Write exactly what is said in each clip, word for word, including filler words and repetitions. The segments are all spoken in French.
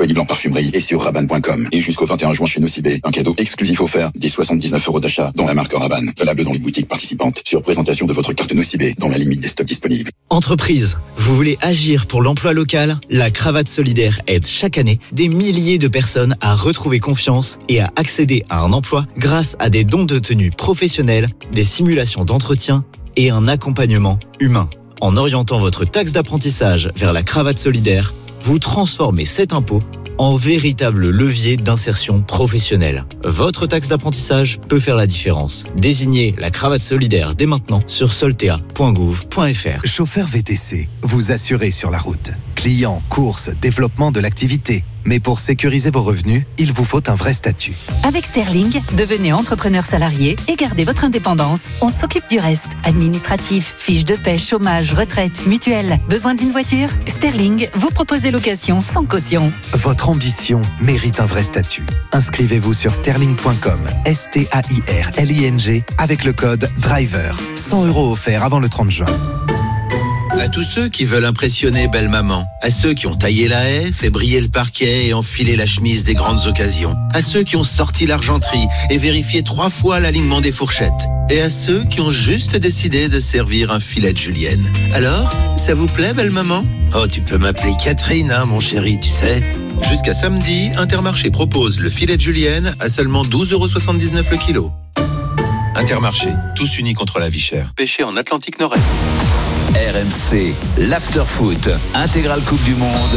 disponible en parfumerie et sur rabanne point com. Et jusqu'au vingt et un juin chez Nocibé, un cadeau exclusif offert dès soixante-dix-neuf euros d'achat dans la marque Rabanne. Valable dans les boutiques participantes sur présentation de votre carte Nocibé dans la limite des stocks disponibles. Entreprise, vous voulez agir pour l'emploi local ? La Cravate Solidaire aide chaque année des milliers de personnes à retrouver confiance et à accéder à un emploi grâce à des dons de tenue professionnels, des simulations d'entretien et un accompagnement humain. En orientant votre taxe d'apprentissage vers la Cravate Solidaire, vous transformez cet impôt en véritable levier d'insertion professionnelle. Votre taxe d'apprentissage peut faire la différence. Désignez la Cravate Solidaire dès maintenant sur soltea point gouv point fr. Chauffeur V T C, vous assurez sur la route. Clients, courses, développement de l'activité. Mais pour sécuriser vos revenus, il vous faut un vrai statut. Avec Sterling, devenez entrepreneur salarié et gardez votre indépendance. On s'occupe du reste. Administratif, fiches de paie, chômage, retraite, mutuelle. Besoin d'une voiture ? Sterling vous propose des locations sans caution. Votre ambition mérite un vrai statut. Inscrivez-vous sur sterling point com, S T A I R L I N G, avec le code DRIVER. cent euros offerts avant le trente juin. À tous ceux qui veulent impressionner belle maman, à ceux qui ont taillé la haie, fait briller le parquet et enfilé la chemise des grandes occasions, à ceux qui ont sorti l'argenterie et vérifié trois fois l'alignement des fourchettes, et à ceux qui ont juste décidé de servir un filet de julienne. Alors, ça vous plaît belle maman ? Oh, tu peux m'appeler Catherine, hein, mon chéri, tu sais. Jusqu'à samedi, Intermarché propose le filet de julienne à seulement douze euros soixante-dix-neuf le kilo. Intermarché, tous unis contre la vie chère. Pêché en Atlantique Nord-Est. R M C, l'Afterfoot, intégrale Coupe du Monde.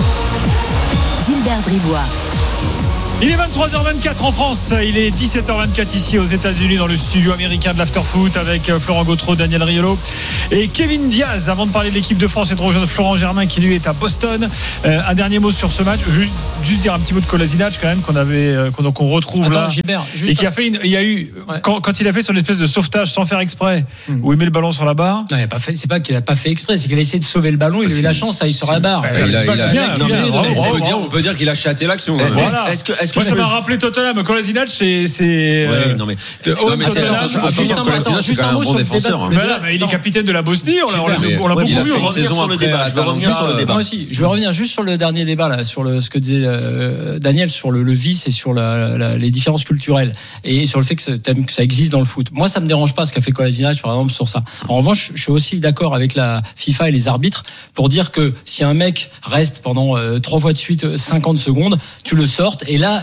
Gilbert Bribois. Il est vingt-trois heures vingt-quatre en France, il est dix-sept heures vingt-quatre ici aux États-Unis dans le studio américain de l'Afterfoot avec Florent Gautreau, Daniel Riolo et Kevin Diaz. Avant de parler de l'équipe de France et de rejoindre Florent Germain qui lui est à Boston, euh, un dernier mot sur ce match, juste, juste dire un petit mot de Kolasinac quand même qu'on avait, euh, qu'on, qu'on retrouve Attends, là Gilbert, et qui a fait, une, il y a eu ouais. quand, quand il a fait son espèce de sauvetage sans faire exprès, mmh. où il met le ballon sur la barre. Non, il a pas fait, c'est pas qu'il a pas fait exprès, c'est qu'il a essayé de sauver le ballon, il a eu la chance, ça il sur la barre. Il a, il a, il a, bien, non, bien, bravo, bravo, on, peut dire, on peut dire qu'il a chaté l'action. Voilà. Est-ce que, est-ce que moi, ça m'a rappelé Tottenham, Kolasinac, c'est, c'est ouais, euh, non mais, de haut Tottenham. Juste un mot sur le défenseur. Mais il est capitaine de la Bosnie, on l'a, on l'a beaucoup vu. On saison sur le débat. Je vais revenir sur le débat. Moi aussi, je vais revenir juste sur le dernier débat là, sur le ce que disait euh, Daniel sur le, le vice et sur la, la, les différences culturelles et sur le fait que ça, que ça existe dans le foot. Moi, ça me dérange pas ce qu'a fait Kolasinac par exemple sur ça. En revanche, je suis aussi d'accord avec la FIFA et les arbitres pour dire que si un mec reste pendant euh, trois fois de suite cinquante secondes, tu le sortes et là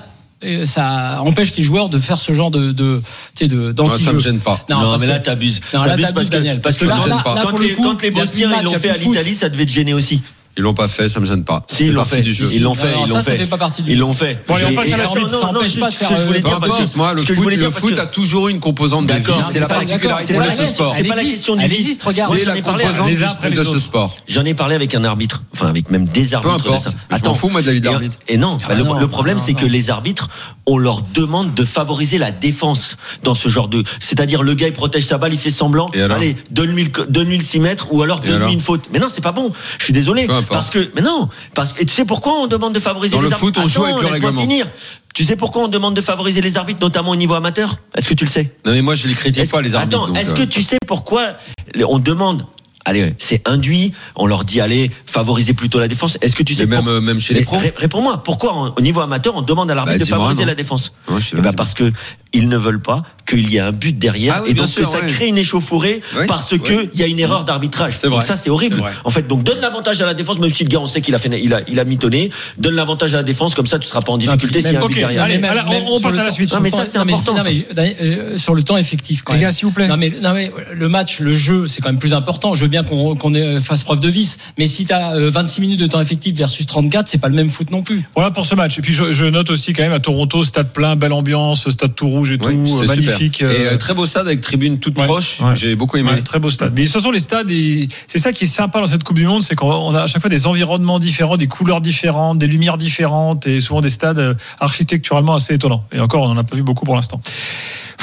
ça empêche les joueurs de faire ce genre de de tu sais de d'anti-jeu. Non, ça me gêne pas. Non, non mais là t'abuses. Non, t'abuses là, parce que Daniel, parce que, parce que là, là, là, quand, les, quand les Bosniens ils l'ont fait à l'Italie, ça devait te gêner aussi. Ils l'ont pas fait, ça me gêne pas. Si, ils l'ont fait. Ils l'ont fait, ils l'ont fait. Ça fait pas partie du jeu. Ils l'ont fait. Bon, allez, on passe à la suite. Ça n'empêche pas de faire. Je voulais dire parce que moi, le foot, le foot a toujours eu une composante de vice. C'est la particularité de ce sport. C'est pas la question du vice. Regarde, c'est la composante de ce sport. J'en ai parlé avec un arbitre, enfin avec même des arbitres. Peu importe. Je m'en fous moi de l'avis de l'arbitre. Et non, le problème c'est que les arbitres, on leur demande de favoriser la défense dans ce genre de, c'est-à-dire le gars il protège sa balle, il fait semblant, allez donne-lui le six mètres ou alors donne-lui une faute. Mais non, c'est pas bon. Je suis désolé parce que, mais non. Parce que, et tu sais pourquoi on demande de favoriser dans les le arbitres. foot, on joue avec le règlement. Finir. Tu sais pourquoi on demande de favoriser les arbitres, notamment au niveau amateur ? Est-ce que tu le sais ? Non mais moi je les critique pas les arbitres. Attends, est-ce que tu sais pourquoi on demande ? Allez, c'est induit. On leur dit allez favoriser plutôt la défense. Est-ce que tu sais même pour... euh, même chez les pros ? Réponds-moi. Pourquoi au niveau amateur on demande à l'arbitre bah, de favoriser non. la défense ? Non, je sais eh ben parce que ils ne veulent pas qu'il y ait un but derrière ah oui, et donc sûr, que ça ouais. crée une échauffourée oui, parce oui. que il y a une erreur d'arbitrage. C'est vrai. Donc ça c'est horrible. C'est en fait, donc donne l'avantage à la défense, même si le gars on sait qu'il a fait, il a, il a mitonné. Donne l'avantage à la défense, comme ça tu seras pas en difficulté s'il y a un okay. but derrière. Allez, même, alors, on, on passe à la suite. Non mais ça c'est important. Non mais euh, sur le temps effectif quand même. Les gars, s'il vous plaît. Non mais non mais le match, le jeu, c'est quand même plus important. Je veux bien qu'on qu'on fasse preuve de vice, mais si t'as vingt-six minutes de temps effectif versus trente-quatre, c'est pas le même foot non plus. Voilà pour ce match. Et puis je, je note aussi quand même à Toronto, stade plein, belle ambiance, stade tout rouge et tout, oui, magnifique. Super. Et euh, très beau stade avec tribune toute ouais, proche. Ouais. J'ai beaucoup aimé. Ouais, très beau stade. Mais ce sont les stades et c'est ça qui est sympa dans cette Coupe du Monde, c'est qu'on a à chaque fois des environnements différents, des couleurs différentes, des lumières différentes et souvent des stades architecturalement assez étonnants. Et encore, on en a pas vu beaucoup pour l'instant.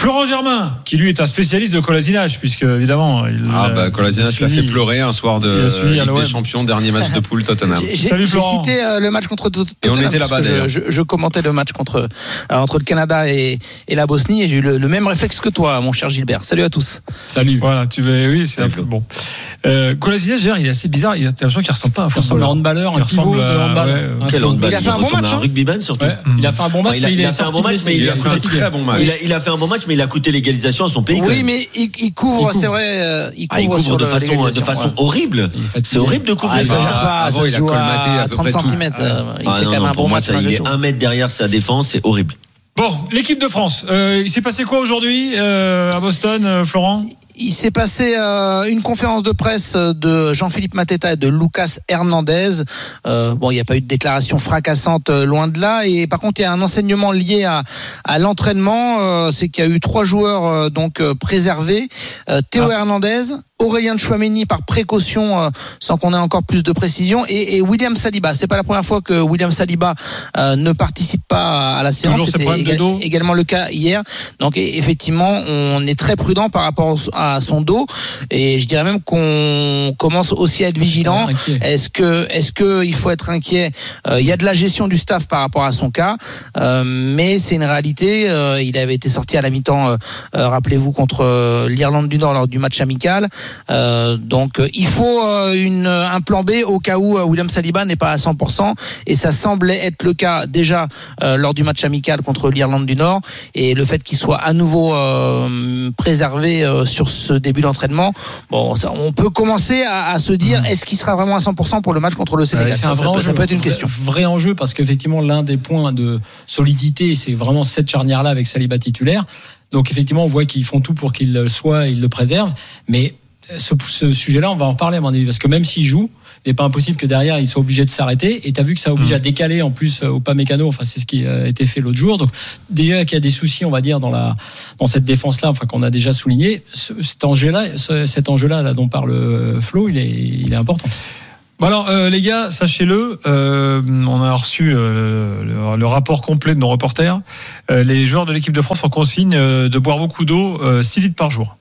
Florent Germain, qui lui est un spécialiste de Kolasinac, puisque évidemment il ah bah Kolasinac l'a fait pleurer un soir de Ligue des Champions, dernier match de poule Tottenham. J'ai, Salut j'ai Florent. Cité euh, le match contre Tottenham. Et on était là-bas d'ailleurs. Je, je commentais le match contre euh, entre le Canada et, et la Bosnie et j'ai eu le, le même réflexe que toi, mon cher Gilbert. Salut à tous. Salut. Voilà, tu veux, oui, c'est un peu bon. Euh, Kolasinac, d'ailleurs, il est assez bizarre. Il a l'impression qu'il ressemble pas à un footballeur. Il ressemble à un handballeur, un pivot de handball. Ouais, quel handball? Il a fait un bon match. Un rugbyman surtout. Ouais. Il a fait un bon match, mais il a fait un bon match, mais il a fait un très bon match. Il a fait un bon match, mais il a coûté l'égalisation à son pays. Oui, mais il, il couvre, c'est vrai. Il couvre, ah, il couvre de façon, de façon ouais. horrible. C'est horrible de couvrir ah, ça. Pas, avant, il a colmaté à, à peu près trente centimètres. Ah, il fait non, quand même non, un bon moi, match. Ça, il est un mètre derrière sa défense, c'est horrible. Bon, l'équipe de France. Euh, il s'est passé quoi aujourd'hui euh, à Boston, euh, Florent ? Il s'est passé euh, une conférence de presse de Jean-Philippe Mateta et de Lucas Hernandez. Euh, bon, il n'y a pas eu de déclaration fracassante, euh, loin de là. Et par contre, il y a un enseignement lié à, à l'entraînement. Euh, c'est qu'il y a eu trois joueurs euh, donc euh, préservés. Euh, Théo ah. Hernandez, Aurélien Tchouaméni par précaution, euh, sans qu'on ait encore plus de précision, et, et William Saliba. C'est pas la première fois que William Saliba euh, ne participe pas à la séance. Toujours C'était éga- également le cas hier. Donc effectivement, on est très prudent par rapport à son dos, et je dirais même qu'on commence aussi à être vigilant. Est-ce que, est-ce que il faut être inquiet? euh, Il y a de la gestion du staff par rapport à son cas, euh, mais c'est une réalité. Euh, il avait été sorti à la mi-temps, euh, euh, rappelez-vous, contre euh, l'Irlande du Nord lors du match amical. Euh, donc euh, il faut euh, une, un plan B au cas où euh, William Saliba n'est pas à cent pour cent, et ça semblait être le cas déjà euh, lors du match amical contre l'Irlande du Nord, et le fait qu'il soit à nouveau euh, préservé euh, sur ce début d'entraînement, bon, ça, on peut commencer à, à se dire, est-ce qu'il sera vraiment à cent pour cent pour le match contre le Sénégal? Ouais, c'est ça, un ça, vrai peut, enjeu, ça peut être une question. Vrai enjeu, parce qu'effectivement l'un des points de solidité, c'est vraiment cette charnière-là avec Saliba titulaire. Donc effectivement, on voit qu'ils font tout pour qu'il le soit, ils le préservent, mais Ce, ce sujet-là, on va en reparler à mon avis, parce que même s'il joue, il n'est pas impossible que derrière il soit obligé de s'arrêter. Et tu as vu que ça oblige mmh. à décaler en plus au pas mécano. Enfin, c'est ce qui a été fait l'autre jour. Donc déjà qu'il y a des soucis, on va dire, dans la dans cette défense-là, enfin qu'on a déjà souligné. Cet enjeu-là, cet enjeu-là là, dont parle Flo, il est il est important. Bon alors euh, les gars, sachez-le, euh, on a reçu euh, le, le rapport complet de nos reporters. Euh, les joueurs de l'équipe de France ont consigne euh, de boire beaucoup d'eau, euh, six litres par jour.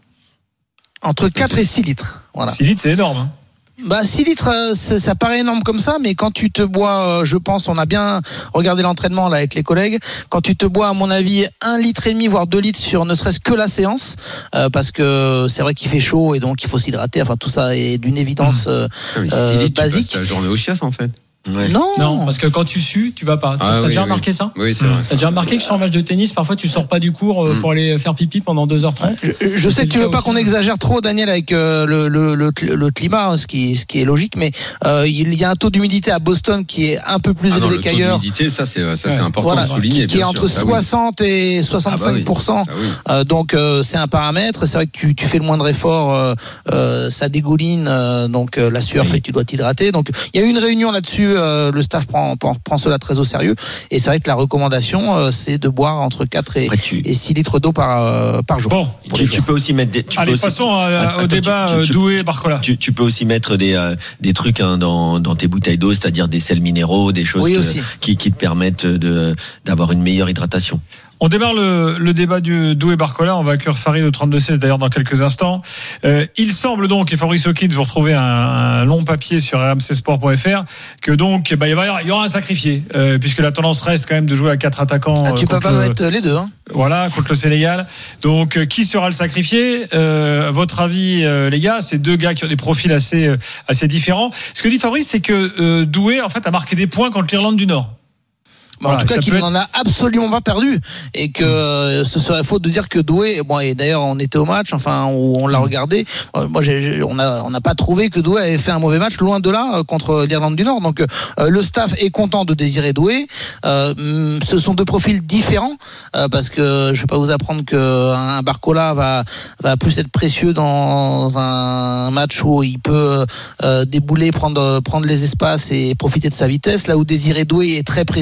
Entre quatre et six litres. Voilà. six litres, c'est énorme. Hein. Bah six litres, ça paraît énorme comme ça, mais quand tu te bois, je pense, on a bien regardé l'entraînement là avec les collègues, quand tu te bois, à mon avis, un litre et demi voire deux litres sur ne serait-ce que la séance, euh, parce que c'est vrai qu'il fait chaud et donc il faut s'hydrater. Enfin tout ça est d'une évidence euh, mmh. euh, litres, basique. Tu passes la journée au chiasse en fait. Ouais. Non. non, parce que quand tu sues, tu vas pas. T'as, ah, t'as oui, déjà oui. remarqué ça? Oui, c'est vrai. T'as déjà remarqué que sur un match de tennis, parfois tu sors pas du cours euh, mm. pour aller faire pipi pendant deux heures trente. Je, je sais que tu veux pas aussi. Qu'on exagère trop, Daniel, avec euh, le, le, le, le climat, ce qui, ce qui est logique, mais euh, il y a un taux d'humidité à Boston qui est un peu plus ah élevé non, qu'ailleurs. L'humidité, ça c'est, ça, c'est ouais. important voilà, de souligner. Qui, qui bien est entre sûr, soixante oui. et soixante-cinq pour cent. Ah bah oui, euh, donc euh, c'est un paramètre. C'est vrai que tu, tu fais le moindre effort, euh, euh, ça dégouline, euh, donc euh, la sueur oui. fait que tu dois t'hydrater. Donc il y a eu une réunion là-dessus, euh, le staff prend, prend, prend cela très au sérieux, et c'est vrai que la recommandation euh, c'est de boire entre quatre et, tu... et six litres d'eau par, euh, par jour. Bon, tu, tu peux aussi mettre des, tu allez peux aussi, passons à, attends, au débat tu, tu, tu, Doué Barcola. Tu, tu peux aussi mettre des, euh, des trucs hein, dans, dans tes bouteilles d'eau, c'est-à-dire des sels minéraux, des choses oui, que, qui, qui te permettent de, d'avoir une meilleure hydratation. On démarre le, le débat du Doué Barcola. On va accueillir Farid au trente-deux seize d'ailleurs dans quelques instants. Euh, il semble donc, et Fabrice Hawkins, vous retrouvez un, un long papier sur r m c sport point f r, que donc bah, il, va y avoir, il y aura un sacrifié, euh, puisque la tendance reste quand même de jouer à quatre attaquants. Ah, tu euh, peux pas le, mettre les deux. Hein. Voilà, contre le Sénégal. Donc euh, qui sera le sacrifié? euh, Votre avis, euh, les gars? C'est deux gars qui ont des profils assez, euh, assez différents. Ce que dit Fabrice, c'est que euh, Doué en fait a marqué des points contre l'Irlande du Nord. Voilà, en tout cas, qu'il être... n'en a absolument pas perdu, et que euh, ce serait faute de dire que Doué, bon, et d'ailleurs on était au match, enfin où on l'a regardé. Euh, moi, j'ai, j'ai, on a, on n'a pas trouvé que Doué avait fait un mauvais match, loin de là, euh, contre l'Irlande du Nord. Donc euh, le staff est content de désirer Doué. Euh, ce sont deux profils différents, euh, parce que je vais pas vous apprendre que un Barcola va, va plus être précieux dans un match où il peut euh, débouler, prendre, prendre les espaces et profiter de sa vitesse. Là où Désiré Doué est très précieux.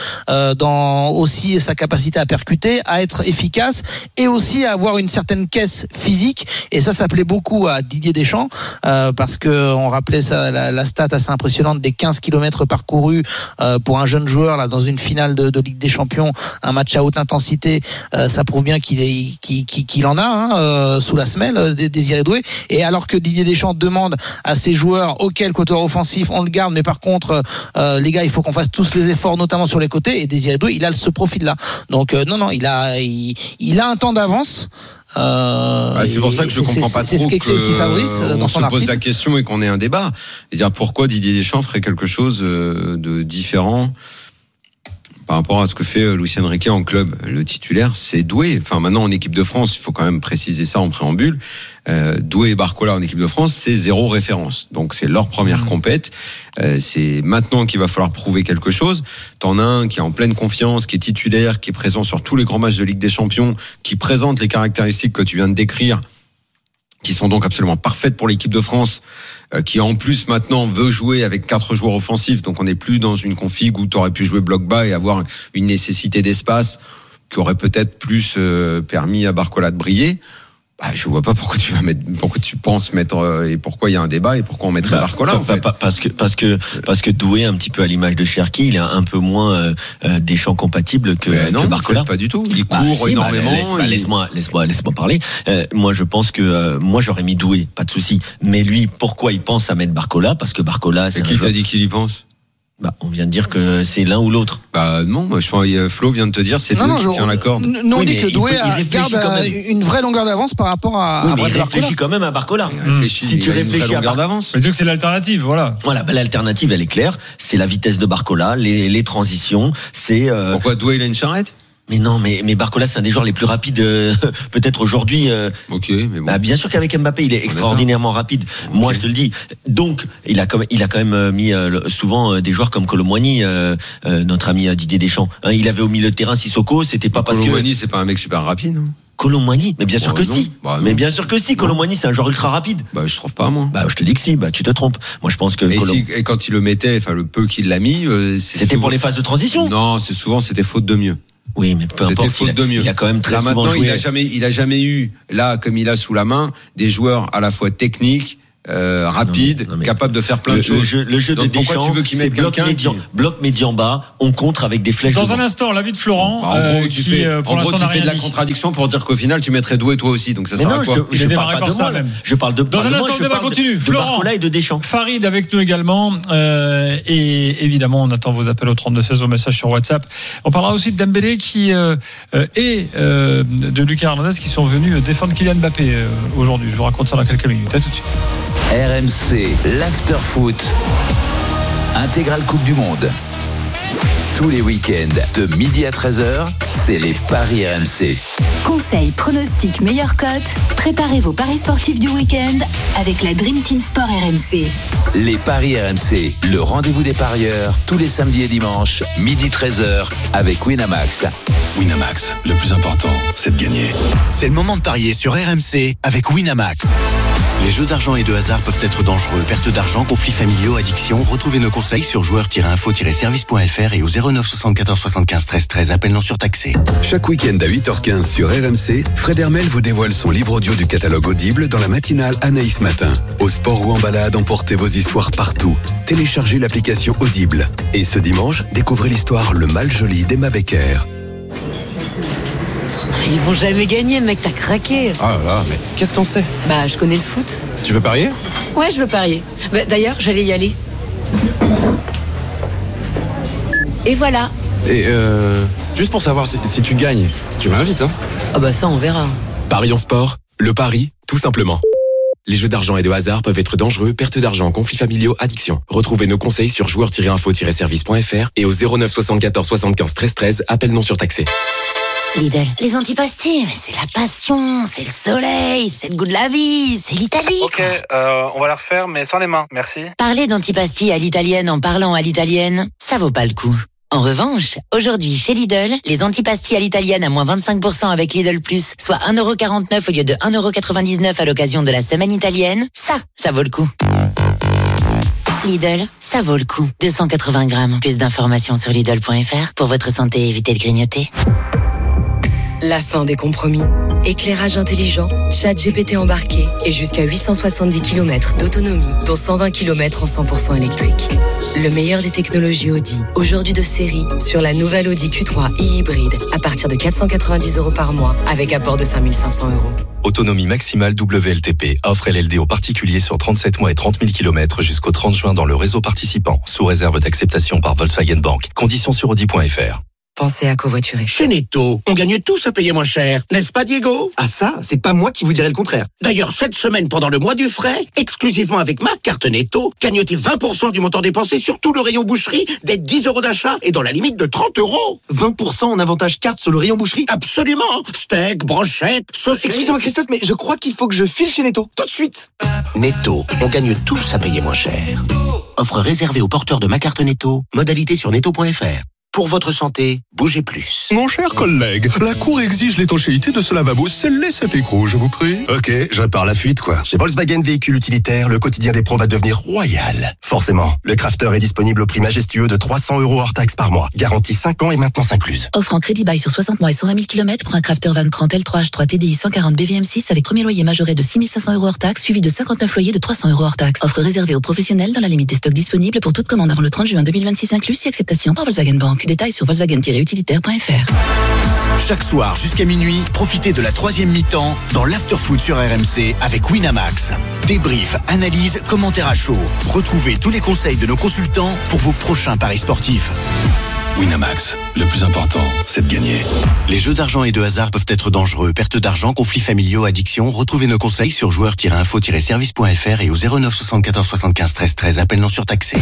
euh, dans aussi sa capacité à percuter, à être efficace et aussi à avoir une certaine caisse physique. Et ça, ça plaît beaucoup à Didier Deschamps euh, parce que on rappelait ça, la, la stat assez impressionnante des quinze kilomètres parcourus euh, pour un jeune joueur là dans une finale de, de Ligue des Champions, un match à haute intensité. Euh, ça prouve bien qu'il est, qu'il, qu'il en a hein, euh, sous la semelle, euh, Désiré Doué. Et alors que Didier Deschamps demande à ses joueurs, ok, le côté offensif, on le garde, mais par contre, euh, les gars, il faut qu'on fasse tous les efforts, notamment sur les côtés. Et Désiré Doué, il a ce profil-là. Donc euh, non, non, il a, il, il a un temps d'avance. Euh, bah, c'est pour ça que je comprends pas trop qu'on se pose la question et qu'on ait un débat. C'est-à-dire pourquoi Didier Deschamps ferait quelque chose de différent par rapport à ce que fait Luis Enrique en club. Le titulaire, c'est Doué. Enfin, maintenant en équipe de France, il faut quand même préciser ça en préambule. Euh, Doué et Barcola en équipe de France, c'est zéro référence. Donc c'est leur première mmh. compète. Euh, c'est maintenant qu'il va falloir prouver quelque chose. T'en as un qui est en pleine confiance, qui est titulaire, qui est présent sur tous les grands matchs de Ligue des Champions, qui présente les caractéristiques que tu viens de décrire, qui sont donc absolument parfaites pour l'équipe de France, euh, qui en plus maintenant veut jouer avec quatre joueurs offensifs, donc on n'est plus dans une config où tu aurais pu jouer bloc bas et avoir une nécessité d'espace qui aurait peut-être plus euh, permis à Barcola de briller. Bah, je vois pas pourquoi tu vas mettre, pourquoi tu penses mettre euh, et pourquoi il y a un débat et pourquoi on mettrait bah, Barcola. En fait. Parce que parce que parce que Doué, un petit peu à l'image de Cherki, il est un peu moins euh, euh, Deschamps compatible que, mais non, que Barcola. Pas du tout. Il court bah, si, énormément. Bah, laisse, bah, il... laisse-moi laisse-moi laisse-moi parler. Euh, moi, je pense que euh, moi j'aurais mis Doué, pas de souci. Mais lui, pourquoi il pense à mettre Barcola? Parce que Barcola, c'est. Et qui t'a dit qu'il y pense? Bah, on vient de dire que c'est l'un ou l'autre. Bah non, moi je pense Flo vient de te dire c'est Doué qui tient la corde. Nous on dit que Doué garde une vraie longueur d'avance par rapport à. Oui, mais il réfléchit quand même à Barcola. Mmh. Si tu réfléchis à Barcola d'avance. Mais tu dis que c'est l'alternative, voilà. Voilà, bah, l'alternative elle est claire, c'est la vitesse de Barcola, les, les transitions, c'est. Euh... Pourquoi Doué il a une charrette? Mais non, mais, mais Barcola, c'est un des joueurs les plus rapides, euh, peut-être aujourd'hui. Euh, ok, mais bon. Bah, bien sûr qu'avec Mbappé, il est extraordinairement rapide. Okay. Moi, je te le dis. Donc, il a quand même, il a quand même mis euh, souvent euh, des joueurs comme Kolo Muani, euh, euh, notre ami Didier Deschamps. Hein, il avait au milieu de terrain Sissoko, c'était pas parce que. Kolo Muani, c'est pas un mec super rapide. Hein. Kolo Muani, mais bien sûr bah, que non. si. Bah, mais bien sûr que si. Kolo Muani, c'est un joueur ultra rapide. Bah, je trouve pas, moi. Bah, je te dis que si. Bah, tu te trompes. Moi, je pense que. Et, Kolo... si, et quand il le mettait, enfin, le peu qu'il l'a mis, euh, c'était souvent... pour les phases de transition. Non, c'est souvent, c'était faute de mieux. Oui, mais peu importe. Faute il, a, de mieux. il a quand même très là, souvent maintenant, joué. Il a jamais, il a jamais eu là, comme il a sous la main, des joueurs à la fois techniques, euh, rapides, non mais, non mais, capables de faire plein le, de choses. Le jeu, le jeu Donc, de Deschamps, tu veux qu'il c'est mette bloc médian, qui... bloc médian bas, on contre avec des flèches. Dans devant. un instant, l'avis de Florent. Bah, en euh, gros, tu qui, fais, euh, pour en gros, tu fais de la dit. contradiction pour dire qu'au final, tu mettrais Doué toi aussi. Donc ça mais sert non, à quoi? Je, je, je parle pas de moi. Même. Je parle de. Dans un instant, le débat continue. Florent, Barcola et de Deschamps. Farid avec nous également. Euh, et évidemment, on attend vos appels au trente-deux seize, vos messages sur WhatsApp. On parlera aussi de Dembélé qui euh, et euh, de Lucas Hernandez qui sont venus défendre Kylian Mbappé euh, aujourd'hui. Je vous raconte ça dans quelques minutes. À tout de suite. R M C, l'Afterfoot, intégrale Coupe du Monde. Tous les week-ends, de midi à treize heures, c'est les Paris R M C. Conseils, pronostics, meilleures cotes. Préparez vos paris sportifs du week-end avec la Dream Team Sport R M C. Les Paris R M C, le rendez-vous des parieurs, tous les samedis et dimanches, midi treize heures, avec Winamax. Winamax, le plus important, c'est de gagner. C'est le moment de parier sur R M C avec Winamax. Les jeux d'argent et de hasard peuvent être dangereux. Perte d'argent, conflits familiaux, addiction. Retrouvez nos conseils sur joueurs tiret info tiret service point f r et au zéro neuf soixante-quatorze soixante-quinze treize treize. Appel non surtaxé. Chaque week-end à huit heures quinze sur R M C, Fred Hermel vous dévoile son livre audio du catalogue Audible dans la matinale Anaïs Matin. Au sport ou en balade, emportez vos histoires partout. Téléchargez l'application Audible. Et ce dimanche, découvrez l'histoire Le Mal Joli d'Emma Becker. Ils vont jamais gagner, mec, t'as craqué. Ah là là, mais qu'est-ce qu'on sait? Bah, je connais le foot. Tu veux parier? Ouais, je veux parier. Bah, d'ailleurs, j'allais y aller. Et voilà. Et euh... juste pour savoir si, si tu gagnes, tu m'invites, hein? Ah bah ça, on verra. Parions sport, le pari, tout simplement. Les jeux d'argent et de hasard peuvent être dangereux, perte d'argent, conflits familiaux, addiction. Retrouvez nos conseils sur joueurs tiret info tiret service point f r et au zéro neuf soixante-quatorze soixante-quinze treize treize, appel non surtaxé. Lidl, les antipastilles, c'est la passion, c'est le soleil, c'est le goût de la vie, c'est l'Italie. Ok, euh, on va la refaire, mais sans les mains, merci. Parler d'antipastilles à l'italienne en parlant à l'italienne, ça vaut pas le coup. En revanche, aujourd'hui chez Lidl, les antipastilles à l'italienne à moins vingt-cinq pour cent avec Lidl Plus, soit un euro quarante-neuf au lieu de un euro quatre-vingt-dix-neuf à l'occasion de la semaine italienne, ça, ça vaut le coup. Lidl, ça vaut le coup. deux cent quatre-vingts grammes. Plus d'informations sur Lidl point F R. Pour votre santé, évitez de grignoter. La fin des compromis. Éclairage intelligent, chat G P T embarqué et jusqu'à huit cent soixante-dix kilomètres d'autonomie, dont cent vingt kilomètres en cent pour cent électrique. Le meilleur des technologies Audi, aujourd'hui de série, sur la nouvelle Audi Q trois e-hybride, à partir de quatre cent quatre-vingt-dix euros par mois, avec apport de cinq mille cinq cents euros. Autonomie maximale W L T P. Offre L L D aux particuliers sur trente-sept mois et trente mille kilomètres jusqu'au trente juin dans le réseau participant, sous réserve d'acceptation par Volkswagen Bank. Conditions sur Audi point F R. Pensez à covoiturer. Chez Netto, on gagne tous à payer moins cher, n'est-ce pas Diego? Ah ça, c'est pas moi qui vous dirais le contraire. D'ailleurs, cette semaine, pendant le mois du frais, exclusivement avec ma carte Netto, gagnez vingt pour cent du montant dépensé sur tout le rayon boucherie, des dix euros d'achat et dans la limite de trente euros. vingt pour cent en avantage carte sur le rayon boucherie? Absolument. Steak, brochette, saucisse. Excusez-moi Christophe, mais je crois qu'il faut que je file chez Netto, tout de suite. Netto, on gagne tous à payer moins cher. Offre réservée aux porteurs de ma carte Netto, modalité sur netto point F R. Pour votre santé, bougez plus. Mon cher collègue, la Cour exige l'étanchéité de ce lavabo. Scellez cet écrou, je vous prie. Ok, je répare la fuite, quoi. Chez Volkswagen Véhicules Utilitaires, le quotidien des pros va devenir royal. Forcément, le Crafter est disponible au prix majestueux de trois cents euros hors taxe par mois. Garantie cinq ans et maintenance incluse. Offre en crédit bail sur soixante mois et cent vingt mille kilomètres pour un Crafter van trente L trois H trois T D I cent quarante B V M six avec premier loyer majoré de six mille cinq cents euros hors taxe, suivi de cinquante-neuf loyers de trois cents euros hors taxe. Offre réservée aux professionnels dans la limite des stocks disponibles pour toute commande avant le trente juin deux mille vingt-six inclus, si acceptation par Volkswagen Bank. Détails sur Volkswagen utilitaire point F R. Chaque soir jusqu'à minuit, profitez de la troisième mi-temps dans l'Afterfoot sur R M C avec Winamax. Débrief, analyse, commentaires à chaud. Retrouvez tous les conseils de nos consultants pour vos prochains paris sportifs. Winamax, le plus important, c'est de gagner. Les jeux d'argent et de hasard peuvent être dangereux. Perte d'argent, conflits familiaux, addiction. Retrouvez nos conseils sur joueurs tiret info tiret service point F R et au zéro neuf soixante-quatorze soixante-quinze treize treize. Appel non surtaxé.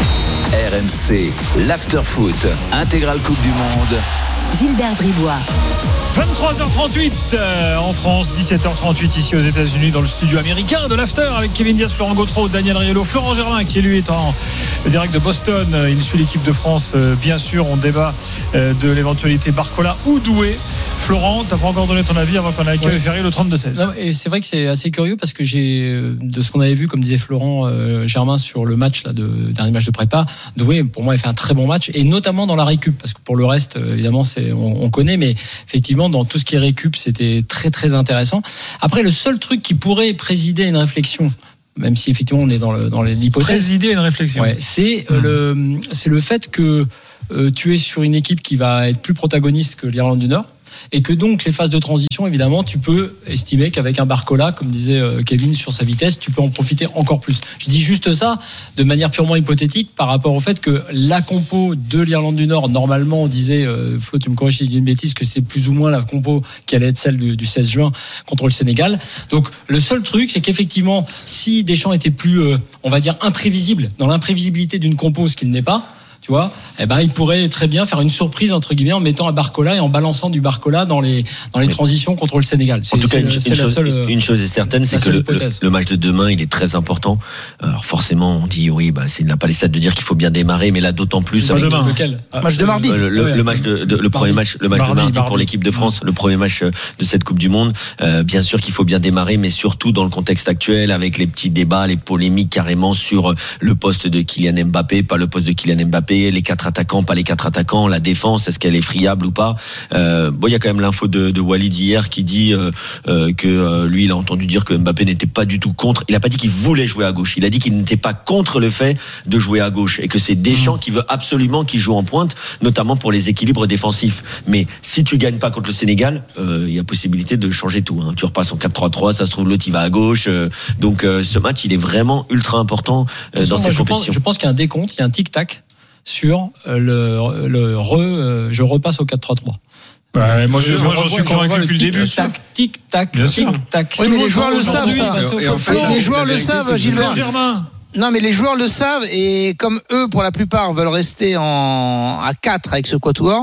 R M C, l'Afterfoot, intégrale Coupe du Monde. Gilbert Bribois. vingt-trois heures trente-huit euh, en France, dix-sept heures trente-huit ici aux États-Unis dans le studio américain de l'After avec Kevin Diaz, Florent Gautreau, Daniel Riolo, Florent Germain qui lui est en direct de Boston. Il suit l'équipe de France, euh, bien sûr. On débat euh, de l'éventualité Barcola ou Doué. Florent, t'as pas encore donné ton avis avant qu'on accueille ouais. Ferry le trente-deux seize. Non, et c'est vrai que c'est assez curieux parce que j'ai, de ce qu'on avait vu, comme disait Florent euh, Germain sur le match là, de dernier match de prépa, Doué pour moi il fait un très bon match et notamment dans la récup parce que pour le reste euh, évidemment c'est on, on connaît, mais effectivement dans tout ce qui est récup c'était très très intéressant. Après le seul truc qui pourrait présider à une réflexion, même si effectivement on est dans le dans l'hypothèse, présider à une réflexion, ouais, c'est mmh. euh, le c'est le fait que euh, tu es sur une équipe qui va être plus protagoniste que l'Irlande du Nord. Et que donc les phases de transition, évidemment, tu peux estimer qu'avec un Barcola, comme disait Kevin sur sa vitesse, tu peux en profiter encore plus. Je dis juste ça de manière purement hypothétique par rapport au fait que la compo de l'Irlande du Nord, normalement, on disait, euh, Flo, tu me corriges si je dis une bêtise, que c'était plus ou moins la compo qui allait être celle du, du seize juin contre le Sénégal. Donc le seul truc, c'est qu'effectivement, si Deschamps était plus, euh, on va dire, imprévisible, dans l'imprévisibilité d'une compo, ce qu'il n'est pas, tu vois, eh ben, il pourrait très bien faire une surprise, entre guillemets, en mettant un Barcola et en balançant du Barcola dans les, dans les transitions contre le Sénégal. C'est, en tout cas, une, c'est une, la chose, seule, une chose est certaine, c'est que le, le, le match de demain, il est très important. Alors, forcément, on dit, oui, bah, c'est, il n'a pas les stats de dire qu'il faut bien démarrer, mais là, d'autant plus. Avec demain. Lequel? Ah, match de mardi. Le, le, le match de, de le premier match, le match mardi, de mardi, mardi pour l'équipe de France, le premier match de cette Coupe du Monde. Euh, bien sûr qu'il faut bien démarrer, mais surtout dans le contexte actuel, avec les petits débats, les polémiques carrément sur le poste de Kylian Mbappé, pas le poste de Kylian Mbappé, les quatre attaquants, pas les quatre attaquants, la défense, est-ce qu'elle est friable ou pas? euh, Bon, il y a quand même l'info de, de Walid hier qui dit euh, euh, que euh, lui, il a entendu dire que Mbappé n'était pas du tout contre. Il a pas dit qu'il voulait jouer à gauche. Il a dit qu'il n'était pas contre le fait de jouer à gauche et que c'est Deschamps mmh. qui veut absolument qu'il joue en pointe, notamment pour les équilibres défensifs. Mais si tu gagnes pas contre le Sénégal, il euh, y a possibilité de changer tout. Hein. Tu repasses en quatre trois trois, ça se trouve l'autre il va à gauche. Euh, donc euh, ce match, il est vraiment ultra important euh, dans ces compétitions. Je pense, je pense qu'il y a un décompte, il y a un tic-tac sur le, le re, euh, je repasse au quatre trois trois. Bah, moi, je, moi, j'en suis convaincu depuis le début. Tac, tic, tac, tic, tac. Oui, mais les joueurs le savent, ça. Les joueurs le savent, Gilbert. Non, mais les joueurs le savent et comme eux, pour la plupart, veulent rester en à quatre avec ce quatuor,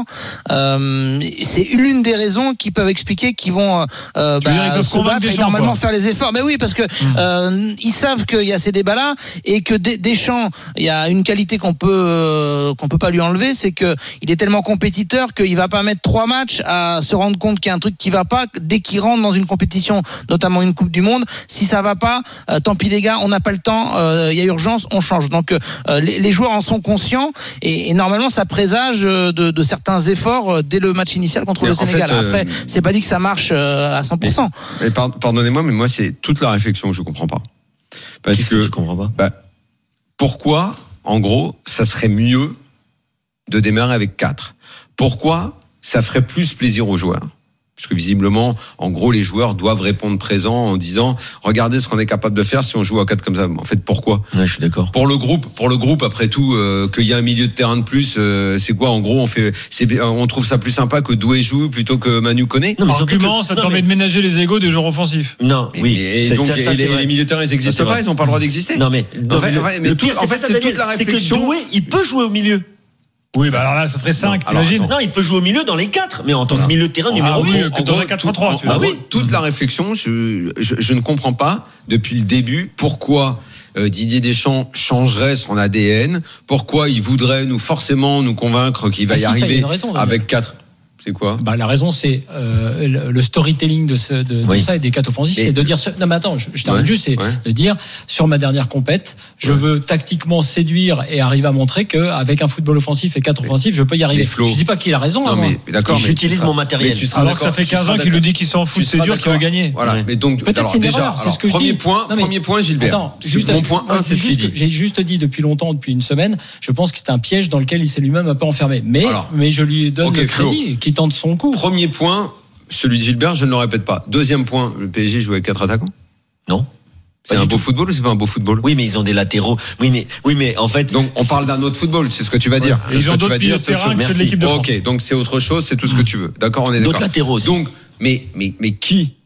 euh, c'est l'une des raisons qui peuvent expliquer qu'ils vont euh, bah, dire, se battre et normalement quoi. Faire les efforts. Mais oui, parce que mmh. euh, ils savent qu'il y a ces débats-là et que Deschamps, il y a une qualité qu'on peut euh, qu'on peut pas lui enlever, c'est que il est tellement compétiteur qu'il va pas mettre trois matchs à se rendre compte qu'il y a un truc qui va pas dès qu'il rentre dans une compétition, notamment une Coupe du Monde. Si ça va pas, euh, tant pis les gars, on n'a pas le temps. Euh, il y a urgence, on change. Donc euh, les, les joueurs en sont conscients et, et normalement ça présage de, de certains efforts dès le match initial contre mais le Sénégal. Fait, Après, euh... c'est pas dit que ça marche à cent pour cent. Mais, mais pardonnez-moi, mais moi c'est toute la réflexion que je comprends pas. Parce Qu'est-ce que, que tu comprends pas bah, pourquoi, en gros, ça serait mieux de démarrer avec quatre? Pourquoi ça ferait plus plaisir aux joueurs? Parce que visiblement, en gros, les joueurs doivent répondre présent en disant regardez ce qu'on est capable de faire si on joue à quatre comme ça. En fait, pourquoi? Ouais, je suis d'accord. Pour le groupe, pour le groupe, après tout, euh, qu'il y a un milieu de terrain de plus, euh, c'est quoi? En gros, on fait, c'est, on trouve ça plus sympa que Doué joue plutôt que Manu Koné. Non, mais argument, que, ça permet de ménager les égos des joueurs offensifs. Non, oui. Et, et donc, ça, ça, et les, les milieux de terrain, ils n'existent pas, ils n'ont pas le droit d'exister. Non, mais, en fait, mais le tout, pire, en fait, c'est toute la réflexion. C'est que Doué, il peut jouer au milieu. Oui, bah alors là, ça ferait cinq, t'imagines? Non, il peut jouer au milieu dans les quatre, mais en tant que milieu de terrain ah, numéro oui, huit. Que dans un quatre trois. Ah oui, toute la réflexion, je, je, je ne comprends pas depuis le début pourquoi euh, Didier Deschamps changerait son A D N, pourquoi il voudrait nous forcément nous convaincre qu'il va ah, y si, arriver ça, y raison, avec quatre. C'est quoi? Bah, la raison, c'est euh, le, le storytelling de, ce, de, oui. de ça et des quatre offensifs, c'est de dire. Non, mais attends, je, je termine ouais, juste, c'est ouais. de dire sur ma dernière compète, je ouais. veux tactiquement séduire et arriver à montrer qu'avec un football offensif et quatre mais, offensifs, je peux y arriver. Flo, je dis pas qu'il a raison. Non, hein, mais, d'accord, mais j'utilise mon matériel. Tu seras alors que ça fait quinze ans qu'il nous dit qu'il s'en fout, c'est dur, qu'il veut gagner. Voilà. Ouais. Mais donc, peut-être c'est déjà. C'est ce que premier je dis. point, non, mais, premier point, Gilbert. Attends, juste mon point un, c'est ce qu'il dit. J'ai juste dit depuis longtemps, depuis une semaine, je pense que c'est un piège dans lequel il s'est lui-même un peu enfermé. Mais, mais je lui donne le crédit, qui tente son coup. Premier point, celui de Gilbert, je ne le répète pas. Deuxième point, le P S G joue avec quatre attaquants? Non. C'est un beau football ou c'est pas un beau football? Oui, mais ils ont des latéraux. Oui, mais, oui, mais en fait. Donc, on parle d'un autre football, c'est ce que tu vas dire. Ouais. Ils ont d'autres milieux de terrain que ceux de l'équipe de France. Ok, donc c'est autre chose, c'est tout ce que tu veux. D'accord, on est d'accord. D'autres latéraux aussi. Donc, mais, mais, mais qui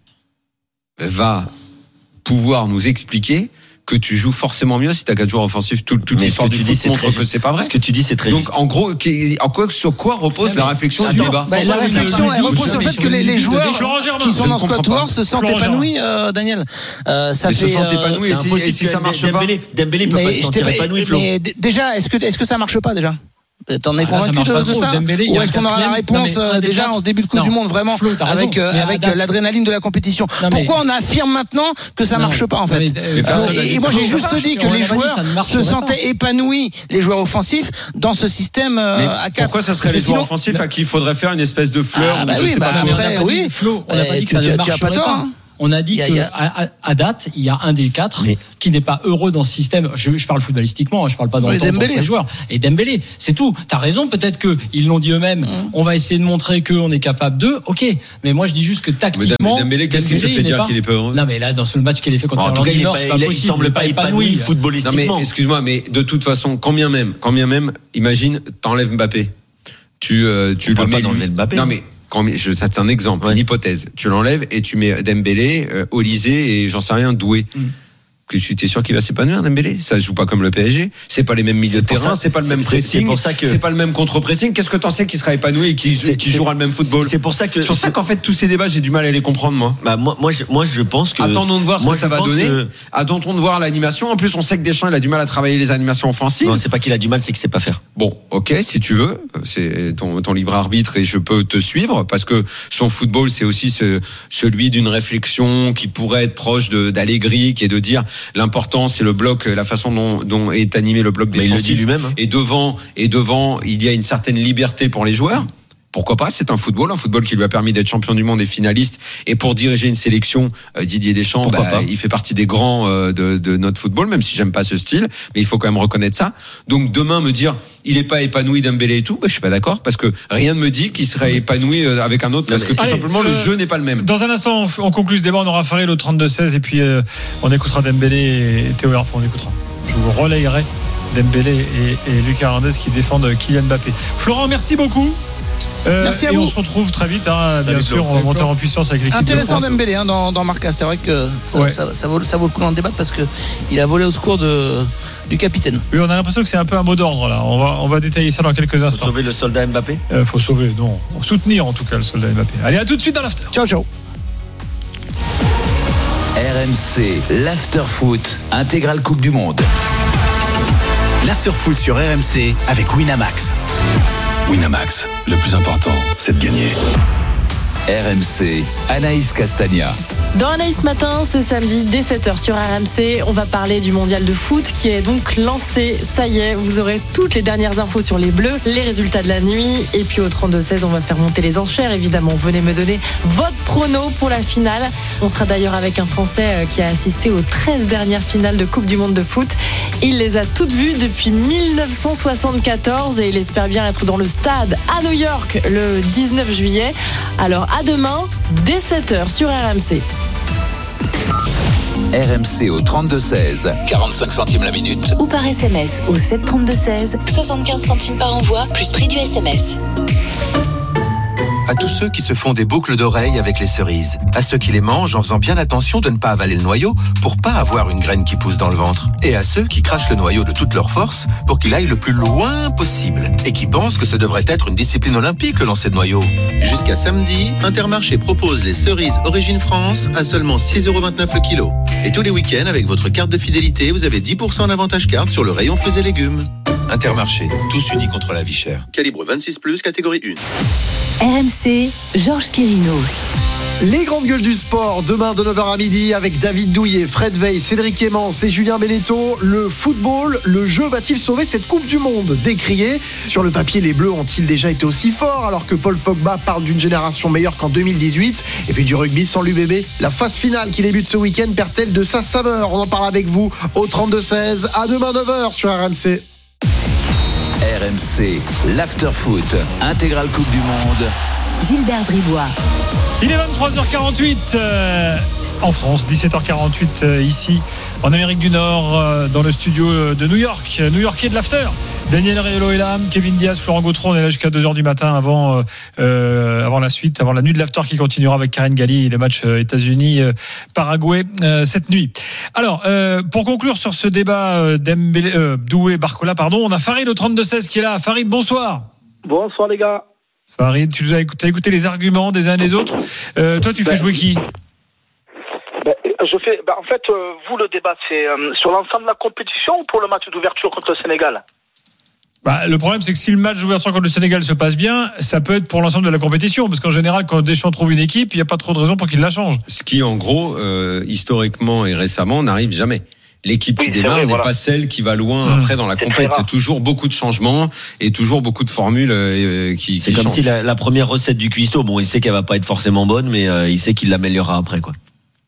va pouvoir nous expliquer que tu joues forcément mieux si tu as quatre joueurs offensifs? Tout, toute l'histoire du foot montre que c'est pas vrai. Ce que tu dis, c'est très Donc, juste. en gros, en quoi, sur quoi repose la réflexion Attends, du débat? bah, La réflexion, elle repose sur le fait que les, les joueurs qui sont dans Squad Wars se sentent épanouis, euh, Daniel. Euh, ça mais fait, se sentent épanouis, euh, et si ça marche pas? Dembélé peut pas se sentir épanoui, Flo. Mais déjà, est-ce que, est-ce que ça marche pas déjà? T'en es ah, convaincu de, de ça? Dembélé, ou est-ce qu'on aura la réponse non, mais, déjà en ce début de Coupe non, du Monde vraiment Flo, avec, euh, avec l'adrénaline de la compétition? Non, mais, Pourquoi on affirme maintenant que ça non, marche pas en fait? Mais, mais, euh, et, et moi j'ai juste dit que les joueurs se sentaient épanouis, les joueurs offensifs, dans ce système euh, à quatre. Pourquoi ça serait les joueurs offensifs à qui il faudrait faire une espèce de fleur? Ah bah oui, bah après oui. Flo, on n'a pas dit que ça ne marcherait pas. On a dit qu'à date, il y a un des quatre mais... qui n'est pas heureux dans ce système. Je, je parle footballistiquement, je parle pas dans oui, le temps pour les joueurs. Et Dembélé, c'est tout. T'as raison, peut-être qu'ils l'ont dit eux-mêmes. Mmh. On va essayer de montrer qu'on est capable d'eux. Ok, mais moi je dis juste que tactiquement. Mais Dembélé, qu'est-ce qui te fait dire qu'il est pas heureux? Non, mais là, dans ce match qu'il a fait contre l'Irlande du Nord, c'est pas possible. Il semble pas épanoui footballistiquement. Non, mais excuse-moi, mais de toute façon, quand bien même, quand bien même, imagine, t'enlèves Mbappé. Tu, euh, tu le mets. Mbappé. Non, mais. Quand, je, ça c'est un exemple, ouais. Une hypothèse. Tu l'enlèves et tu mets Dembélé, euh, Olysée et j'en sais rien, Doué. Mm. Que tu es sûr qu'il va s'épanouir, Dembélé? Ça se joue pas comme le P S G. C'est pas les mêmes milieux de terrain, c'est pas le même pressing. C'est pour ça que c'est pas le même contre-pressing. Qu'est-ce que t'en sais qui sera épanoui et qui, qui jouera le même football? C'est pour ça que. C'est pour ça qu'en fait tous ces débats j'ai du mal à les comprendre moi. Bah moi, moi, je, moi je pense que. Attendons de voir ce moi, que ça va donner. Que... Attendons de voir l'animation. En plus on sait que Deschamps il a du mal à travailler les animations offensives. Non, c'est pas qu'il a du mal, c'est qu'il sait pas faire. Bon, ok, si tu veux, c'est ton, ton libre arbitre et je peux te suivre parce que son football c'est aussi ce, celui d'une réflexion qui pourrait être proche de d'Allegri, qui est de dire l'importance c'est le bloc, la façon dont, dont est animé le bloc défensif. Mais il le dit lui-même. Hein. Et devant, et devant, il y a une certaine liberté pour les joueurs. Pourquoi pas? C'est un football, un football qui lui a permis d'être champion du monde et finaliste. Et pour diriger une sélection, euh, Didier Deschamps, bah, il fait partie des grands euh, de, de notre football, même si j'aime pas ce style, mais il faut quand même reconnaître ça. Donc demain me dire, il est pas épanoui Dembélé et tout, bah, je suis pas d'accord parce que rien ne me dit qu'il serait épanoui avec un autre, parce que tout Allez, simplement euh, le jeu n'est pas le même. Dans un instant, on conclut ce débat, on aura Farid au trente-deux seize et puis euh, on écoutera Dembélé et Théo Herford, on écoutera. Je vous relayerai Dembélé et, et Lucas Hernandez qui défendent Kylian Mbappé. Florent, merci beaucoup. Euh, Merci à et vous. on se retrouve très vite, hein, bien sûr, on va monter en puissance avec l'équipe Intéressant de France. Dembélé hein, dans, dans Marca, c'est vrai que ça, ouais. ça, ça, vaut, ça vaut le coup d'en débattre parce qu'il a volé au secours de, du capitaine. Oui, on a l'impression que c'est un peu un mot d'ordre là. On va, on va détailler ça dans quelques instants. Faut sauver le soldat Mbappé euh, Faut sauver, non. Soutenir en tout cas le soldat Mbappé. Allez, à tout de suite dans l'after. Ciao, ciao. R M C, l'after foot, intégrale Coupe du Monde. L'after foot sur R M C avec Winamax. Winamax, le plus important, c'est de gagner. R M C, Anaïs Castagna. Dans Anaïs Matin, ce samedi dès sept heures sur R M C, on va parler du mondial de foot qui est donc lancé. Ça y est, vous aurez toutes les dernières infos sur les Bleus, les résultats de la nuit. Et puis au trente-deux seize, on va faire monter les enchères. Évidemment, venez me donner votre prono pour la finale. On sera d'ailleurs avec un Français qui a assisté aux treize dernières finales de Coupe du Monde de foot. Il les a toutes vues depuis dix-neuf cent soixante-quatorze et il espère bien être dans le stade à New York le dix-neuf juillet. Alors à demain, dès sept heures sur R M C. R M C au trente-deux seize, quarante-cinq centimes la minute. Ou par S M S au sept trente-deux seize, soixante-quinze centimes par envoi, plus prix du S M S. À tous ceux qui se font des boucles d'oreilles avec les cerises. À ceux qui les mangent en faisant bien attention de ne pas avaler le noyau pour pas avoir une graine qui pousse dans le ventre. Et à ceux qui crachent le noyau de toute leur force pour qu'il aille le plus loin possible. Et qui pensent que ça devrait être une discipline olympique le lancer de noyau. Jusqu'à samedi, Intermarché propose les cerises Origine France à seulement six euros vingt-neuf le kilo. Et tous les week-ends, avec votre carte de fidélité, vous avez dix pour cent d'avantage carte sur le rayon fruits et légumes. Intermarché, tous unis contre la vie chère. Calibre vingt-six plus, catégorie un. R M C, Georges Quirino. Les grandes gueules du sport, demain de neuf heures à midi avec David Douillet, Fred Veil, Cédric Hémence et Julien Beneteau. Le football, le jeu va-t-il sauver cette Coupe du Monde ? Décrié. Sur le papier, les Bleus ont-ils déjà été aussi forts alors que Paul Pogba parle d'une génération meilleure qu'en deux mille dix-huit ? Et puis du rugby sans l'U B B, la phase finale qui débute ce week-end perd-elle de sa saveur ? On en parle avec vous au trente-deux seize. À demain neuf heures sur R M C. R M C, l'after-foot, intégrale Coupe du Monde. Gilbert Bribois. Il est vingt-trois heures quarante-huit euh, en France, dix-sept heures quarante-huit euh, ici en Amérique du Nord, euh, dans le studio de New York, New-Yorkais de l'after. Daniel Riolo est là, Kevin Diaz, Florent Gautreau, on est là jusqu'à deux heures du matin avant, euh, avant la suite, avant la nuit de l'after qui continuera avec Karine Galli et les matchs euh, États-Unis-Paraguay euh, cette nuit. Alors, euh, pour conclure sur ce débat euh, Dembélé, euh, Doué-Barcola, pardon, on a Farid au trente-deux seize qui est là. Farid, bonsoir. Bonsoir les gars. Farid, tu nous as écouté, as écouté les arguments des uns et des autres. Euh, toi, tu fais ben, jouer qui ben, je fais, ben, En fait, euh, vous, le débat, c'est euh, sur l'ensemble de la compétition ou pour le match d'ouverture contre le Sénégal ? Bah, le problème, c'est que si le match d'ouverture contre le Sénégal se passe bien, ça peut être pour l'ensemble de la compétition. Parce qu'en général, quand Deschamps trouve une équipe, il n'y a pas trop de raison pour qu'il la change. Ce qui, en gros, euh, historiquement et récemment, n'arrive jamais. L'équipe oui, qui démarre vrai, n'est voilà. pas celle qui va loin mmh. après dans la compète. C'est toujours beaucoup de changements et toujours beaucoup de formules euh, qui, C'est qui comme changent. si la, la première recette du cuistot, bon, il sait qu'elle va pas être forcément bonne, mais euh, il sait qu'il l'améliorera après, quoi.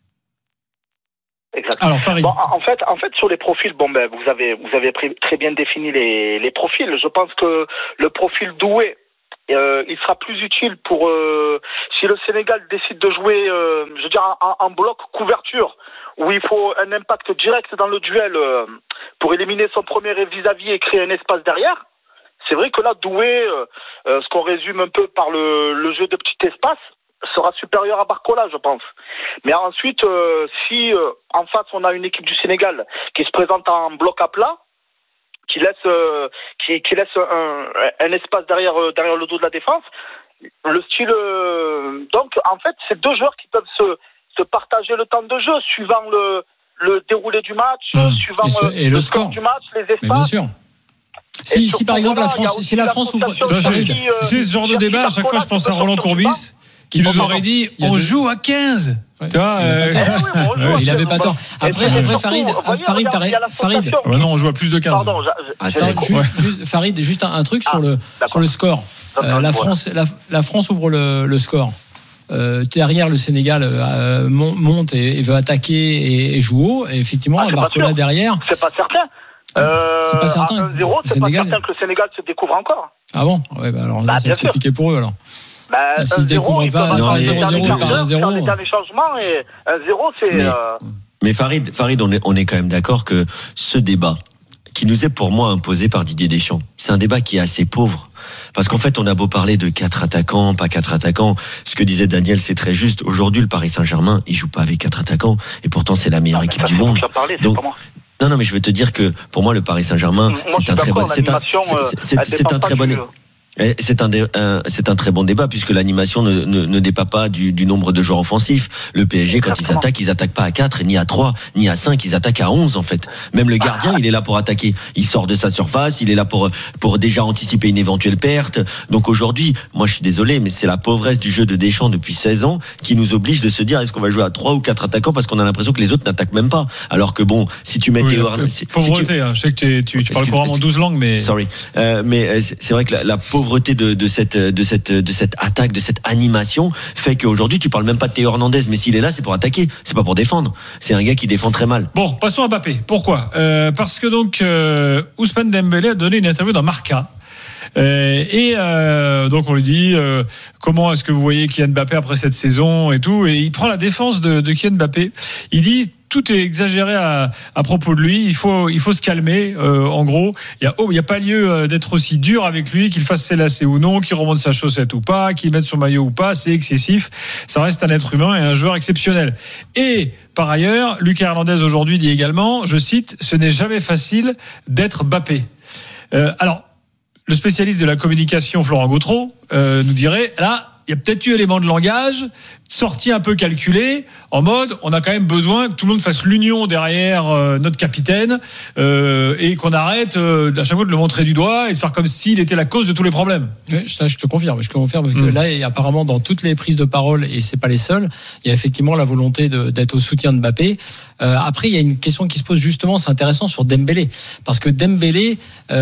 Exactement. Alors, Farid. Bon, en fait, en fait, sur les profils, bon, ben, vous avez, vous avez très bien défini les, les profils. Je pense que le profil Doué, euh, il sera plus utile pour euh, si le Sénégal décide de jouer, euh, je veux dire, en, en bloc couverture, où il faut un impact direct dans le duel euh, pour éliminer son premier vis-à-vis et créer un espace derrière. C'est vrai que là, Doué, euh, euh, ce qu'on résume un peu par le, le jeu de petit espace, sera supérieur à Barcola, je pense. Mais ensuite, euh, si euh, en face on a une équipe du Sénégal qui se présente en bloc à plat, qui laisse, euh, qui, qui laisse un, un espace derrière, euh, derrière le dos de la défense, le style. Euh, donc, en fait, c'est deux joueurs qui peuvent se, se partager le temps de jeu suivant le, le déroulé du match, mmh. suivant et ce, et le, le score du match, les espaces. Mais bien sûr. Si, si par exemple la France, si la France ouvre, c'est ce genre de débat. À chaque fois, je pense à Roland Courbis, qui nous aurait dit on joue à quinze. Tu vois, euh... il avait pas tort. Après, après Farid, Farid, Farid. Ouais, non, on joue à plus de quinze. Pardon, ah, ça, juste, ouais. juste, Farid, juste un, un truc ah, sur le sur le score. Euh, la France, la, la France ouvre le, le score. Euh, derrière, le Sénégal euh, monte et, et veut attaquer et, et joue haut. Et effectivement, ah, Barcola derrière. C'est pas certain. Euh, c'est pas certain. un zéro, c'est Sénégal... pas certain que le Sénégal se découvre encore. Ah bon ? Ouais, bah alors bah, là, c'est compliqué pour eux alors. Bah, S'ils se découvrent pas par zéro zéro, par un zéro. C'est un échangement et un zéro, c'est. Mais, euh... mais Farid, Farid, on est, on est quand même d'accord que ce débat, qui nous est pour moi imposé par Didier Deschamps, c'est un débat qui est assez pauvre. Parce qu'en fait, on a beau parler de quatre attaquants, pas quatre attaquants. Ce que disait Daniel, c'est très juste. Aujourd'hui, le Paris Saint-Germain, il joue pas avec quatre attaquants. Et pourtant, c'est la meilleure ah, équipe du monde. Parlé, Donc, non, non, mais je veux te dire que pour moi, le Paris Saint-Germain, moi, c'est un très bon, c'est un, c'est, c'est, c'est un très bon. C'est un, dé, un, c'est un très bon débat puisque l'animation ne, ne, ne dépend pas du, du nombre de joueurs offensifs. Le P S G, quand ils s'attaquent, ils attaquent pas à quatre, ni à trois, ni à cinq, ils attaquent à onze en fait. Même le gardien, il est là pour attaquer. Il sort de sa surface, il est là pour, pour déjà anticiper une éventuelle perte. Donc aujourd'hui, moi je suis désolé, mais c'est la pauvresse du jeu de Deschamps depuis seize ans qui nous oblige de se dire est-ce qu'on va jouer à trois ou quatre attaquants parce qu'on a l'impression que les autres n'attaquent même pas. Alors que bon, si tu mets oui, Théo Hernandez, si pauvreté, tu... hein, je sais que tu, tu parles couramment douze langues, mais sorry, euh, mais c'est vrai que la, la pauvreté De, de cette de cette de cette attaque, de cette animation fait qu'aujourd'hui tu parles même pas de Théo Hernandez, mais s'il est là c'est pour attaquer, c'est pas pour défendre. C'est un gars qui défend très mal. Bon, passons à Mbappé. Pourquoi euh, Parce que donc euh, Ousmane Dembélé a donné une interview dans Marca. Euh, et euh, donc on lui dit euh, comment est-ce que vous voyez Kylian Mbappé après cette saison et tout, et il prend la défense de, de Kylian Mbappé. Il dit tout est exagéré à, à propos de lui. Il faut, il faut se calmer. Euh, en gros, il y a, oh, il y a pas lieu d'être aussi dur avec lui, qu'il fasse ses lacets ou non, qu'il remonte sa chaussette ou pas, qu'il mette son maillot ou pas. C'est excessif. Ça reste un être humain et un joueur exceptionnel. Et par ailleurs, Lucas Hernandez aujourd'hui dit également, je cite, ce n'est jamais facile d'être Mbappé. Euh, alors, le spécialiste de la communication, Florent Gautreau, euh, nous dirait là. Il y a peut-être eu élément de langage, sorti un peu calculé, en mode on a quand même besoin que tout le monde fasse l'union derrière euh, notre capitaine euh, et qu'on arrête euh, à chaque fois de le montrer du doigt et de faire comme s'il était la cause de tous les problèmes. Oui, ça, je te confirme. Je te confirme parce que mmh. là, et apparemment, dans toutes les prises de parole, et c'est pas les seuls, il y a effectivement la volonté de, d'être au soutien de Mbappé. Euh, après, il y a une question qui se pose justement, c'est intéressant sur Dembélé, parce que Dembélé,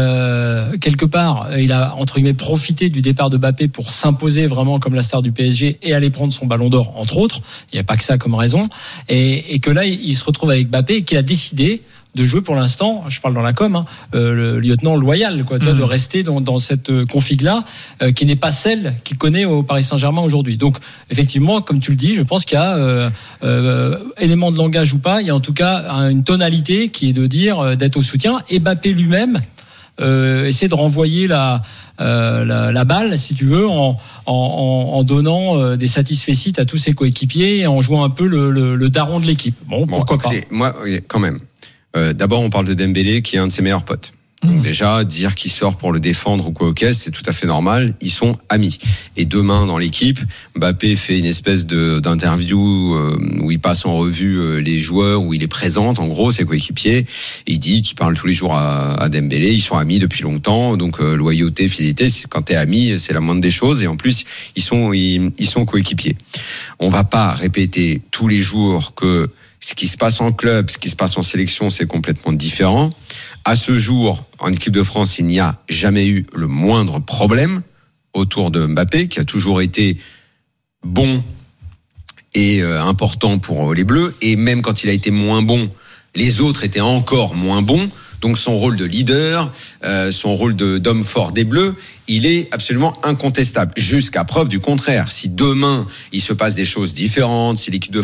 euh, quelque part, il a entre guillemets profité du départ de Mbappé pour s'imposer vraiment comme la star du P S G et aller prendre son Ballon d'Or, entre autres. Il n'y a pas que ça comme raison, et, et que là, il se retrouve avec Mbappé et qu'il a décidé de jouer pour l'instant, je parle dans la com, hein, euh, le lieutenant loyal, quoi, tu vois, mmh. de rester dans, dans cette config-là, euh, qui n'est pas celle qu'il connaît au Paris Saint-Germain aujourd'hui. Donc, effectivement, comme tu le dis, je pense qu'il y a euh, euh, élément de langage ou pas, il y a en tout cas une tonalité qui est de dire euh, d'être au soutien. Et Mbappé lui-même euh, essaie de renvoyer la, euh, la, la balle, si tu veux, en, en, en donnant euh, des satisfecit à tous ses coéquipiers et en jouant un peu le, le, le daron de l'équipe. Bon, bon pourquoi pas. Moi, quand même. Euh, d'abord, on parle de Dembélé, qui est un de ses meilleurs potes. Donc mmh. déjà, dire qu'il sort pour le défendre ou quoi au caisse, c'est tout à fait normal. Ils sont amis. Et demain, dans l'équipe, Mbappé fait une espèce de, d'interview euh, où il passe en revue euh, les joueurs, où il les présente, en gros, ses coéquipiers. Et il dit qu'il parle tous les jours à, à Dembélé. Ils sont amis depuis longtemps. Donc, euh, loyauté, fidélité, c'est, quand t'es ami, c'est la moindre des choses. Et en plus, ils sont, ils, ils sont coéquipiers. On va pas répéter tous les jours que ce qui se passe en club, ce qui se passe en sélection, c'est complètement différent. À ce jour, en équipe de France, il n'y a jamais eu le moindre problème autour de Mbappé, qui a toujours été bon et euh, important pour les Bleus. Et même quand il a été moins bon, les autres étaient encore moins bons. Donc son rôle de leader, euh, son rôle de, d'homme fort des Bleus, il est absolument incontestable. Jusqu'à preuve du contraire. Si demain, il se passe des choses différentes, si l'équipe de